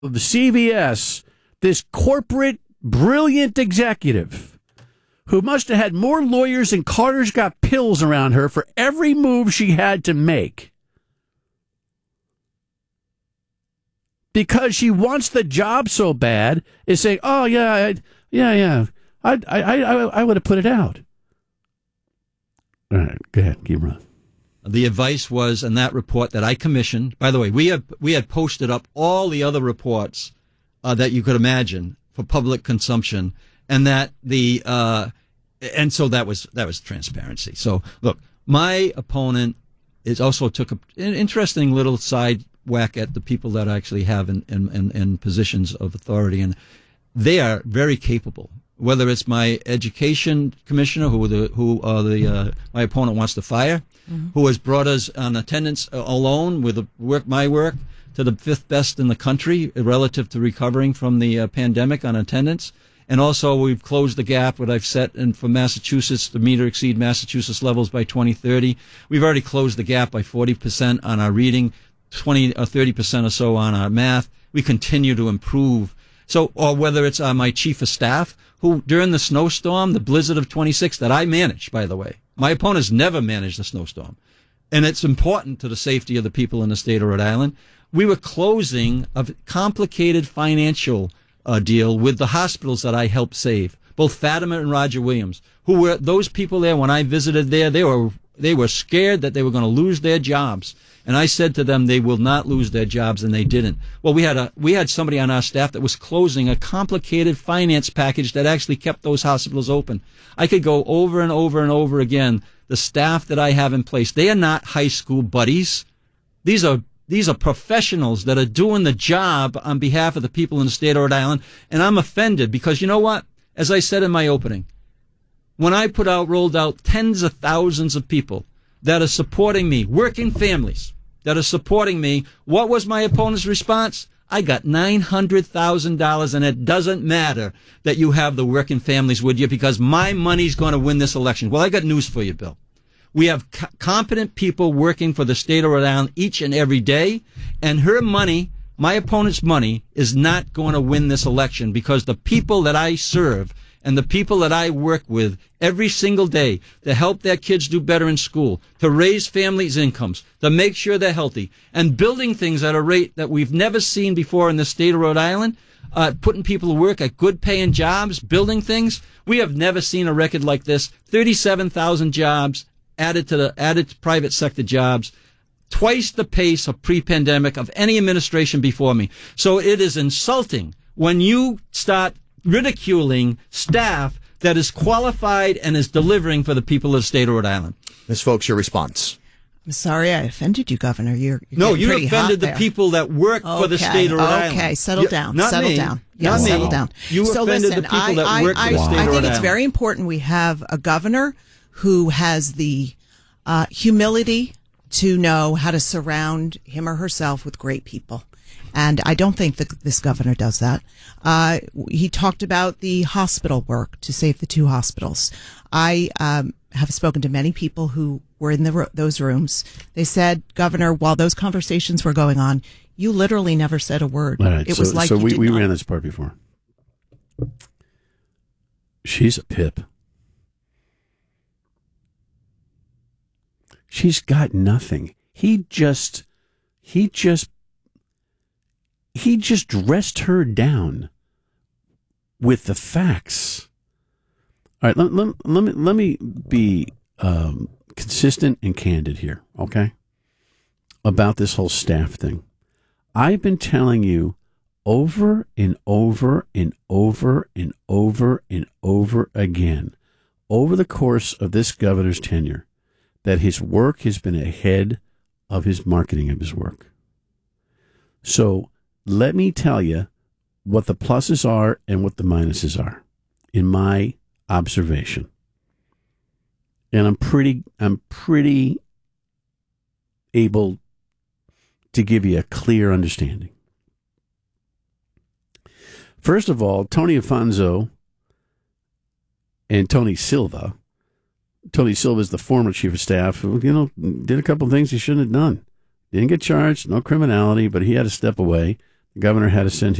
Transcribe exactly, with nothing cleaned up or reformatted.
of the C B S, this corporate, brilliant executive who must have had more lawyers than Carter's Got Pills around her for every move she had to make. Because she wants the job so bad, is saying, oh, yeah, I, yeah, yeah, I, I, I, I would have put it out. All right, go ahead, keep running. The advice was in that report that I commissioned. By the way, we had we had posted up all the other reports uh, that you could imagine for public consumption, and that the uh, and so that was that was transparency. So look, my opponent is also took a, an interesting little side whack at the people that I actually have in in, in in positions of authority, and they are very capable. Whether it's my education commissioner, who the who uh, the uh, my opponent wants to fire, mm-hmm. who has brought us on attendance alone with the work my work to the fifth best in the country relative to recovering from the uh, pandemic on attendance, and also we've closed the gap what I've set in for Massachusetts to meet or exceed Massachusetts levels by twenty thirty. We've already closed the gap by forty percent on our reading, twenty or thirty percent or so on our math. We continue to improve. So, or whether it's uh, my chief of staff, who during the snowstorm, the blizzard of twenty-six that I managed, by the way, my opponents never managed the snowstorm. And it's important to the safety of the people in the state of Rhode Island. We were closing a complicated financial uh, deal with the hospitals that I helped save, both Fatima and Roger Williams, who were those people there when I visited there. They were they were scared that they were going to lose their jobs. And I said to them, they will not lose their jobs, and they didn't. Well, we had a we had somebody on our staff that was closing a complicated finance package that actually kept those hospitals open. I could go over and over and over again. The staff that I have in place, they are not high school buddies. These are these are professionals that are doing the job on behalf of the people in the state of Rhode Island. And I'm offended because you know what? As I said in my opening, when I put out, rolled out tens of thousands of people that are supporting me, working families that are supporting me, what was my opponent's response? I got nine hundred thousand dollars, and it doesn't matter that you have the working families with you because my money's going to win this election. Well, I got news for you, Bill. We have co- competent people working for the state of Rhode Island each and every day, and her money, my opponent's money, is not going to win this election because the people that I serve and the people that I work with every single day to help their kids do better in school, to raise families' incomes, to make sure they're healthy, and building things at a rate that we've never seen before in the state of Rhode Island, uh, putting people to work at good-paying jobs, building things. We have never seen a record like this. thirty-seven thousand jobs added to the added to private sector jobs, twice the pace of pre-pandemic of any administration before me. So it is insulting when you start ridiculing staff that is qualified and is delivering for the people of the state of Rhode Island. Miz Folks, your response. I'm sorry I offended you, Governor. You're, you're no, you offended the there. people that work okay. for the state of Rhode okay. Island. Okay, settle yeah, down. Not settle me. down. Yeah, not settle me. down. You so offended listen, the people I, that I, work I, for the state I of Rhode think it's Island. very important we have a governor who has the uh, humility to know how to surround him or herself with great people. And I don't think that this governor does that. Uh, he talked about the hospital work to save the two hospitals. I um, have spoken to many people who were in the, those rooms. They said, Governor, while those conversations were going on, you literally never said a word. Right, it so, was like so you we, did we not. ran this part before. She's a pip. She's got nothing. He just, he just, he just dressed her down with the facts. All right, let, let, let me let me be um, consistent and candid here, okay? About this whole staff thing. I've been telling you over and over and over and over and over again, over the course of this governor's tenure, that his work has been ahead of his marketing of his work. So let me tell you what the pluses are and what the minuses are, in my observation. And I'm pretty, I'm pretty able to give you a clear understanding. First of all, Tony Afonso and Tony Silva. Tony Silva is the former chief of staff who, you know, did a couple of things he shouldn't have done. Didn't get charged, no criminality, but he had to step away. The governor had to send